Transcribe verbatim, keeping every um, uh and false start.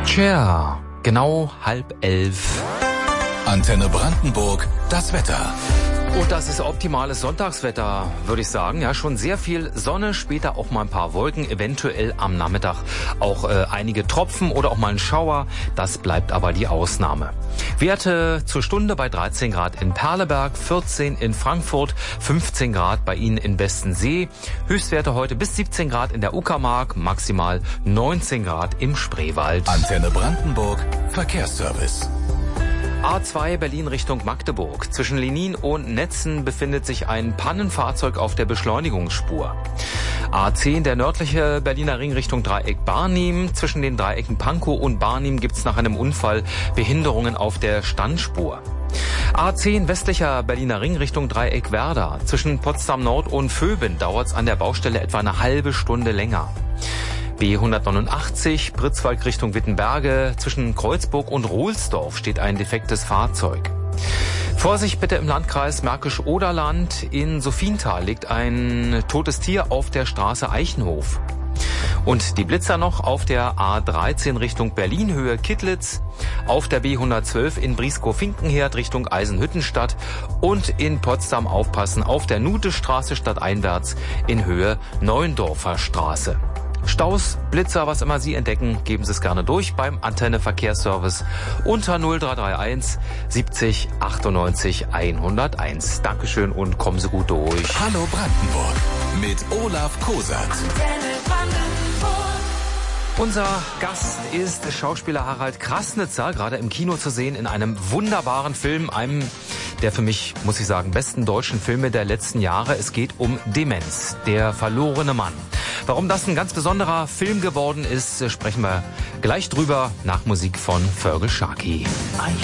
Tja, genau halb elf. Antenne Brandenburg, das Wetter. Und das ist optimales Sonntagswetter, würde ich sagen. Ja, schon sehr viel Sonne, später auch mal ein paar Wolken, eventuell am Nachmittag auch äh, einige Tropfen oder auch mal ein Schauer. Das bleibt aber die Ausnahme. Werte zur Stunde bei dreizehn Grad in Perleberg, vierzehn in Frankfurt, fünfzehn Grad bei Ihnen in Bestensee. Höchstwerte heute bis siebzehn Grad in der Uckermark, maximal neunzehn Grad im Spreewald. Antenne Brandenburg, Verkehrsservice. A zwei Berlin Richtung Magdeburg. Zwischen Lenin und Netzen befindet sich ein Pannenfahrzeug auf der Beschleunigungsspur. A zehn, der nördliche Berliner Ring Richtung Dreieck Barnim. Zwischen den Dreiecken Pankow und Barnim gibt es nach einem Unfall Behinderungen auf der Standspur. A zehn westlicher Berliner Ring Richtung Dreieck Werder. Zwischen Potsdam Nord und Vöben dauert es an der Baustelle etwa eine halbe Stunde länger. B hundertneunundachtzig, Pritzwalk Richtung Wittenberge. Zwischen Kreuzburg und Rohlsdorf steht ein defektes Fahrzeug. Vorsicht bitte im Landkreis Märkisch-Oderland. In Sophienthal liegt ein totes Tier auf der Straße Eichenhof. Und die Blitzer noch auf der A dreizehn Richtung Berlin-Höhe Kittlitz, auf der B hundertzwölf in Brieskow-Finkenherd Richtung Eisenhüttenstadt und in Potsdam aufpassen auf der Nutestraße stadteinwärts in Höhe Neuendorfer Straße. Staus, Blitzer, was immer Sie entdecken, geben Sie es gerne durch beim Antenne Verkehrsservice unter null drei drei eins siebzig achtundneunzig hunderteins. Dankeschön und kommen Sie gut durch. Hallo Brandenburg mit Olaf Kosat. Unser Gast ist Schauspieler Harald Krasnitzer, gerade im Kino zu sehen in einem wunderbaren Film, einem der für mich, muss ich sagen, besten deutschen Filme der letzten Jahre. Es geht um Demenz, der verlorene Mann. Warum das ein ganz besonderer Film geworden ist, sprechen wir gleich drüber nach Musik von Fergal Sharkey.